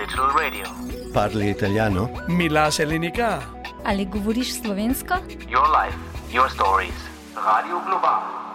Digital Radio. Parli italiano? Mi lase linika. Ali govoriš slovensko? Your life, your stories. Radio Global.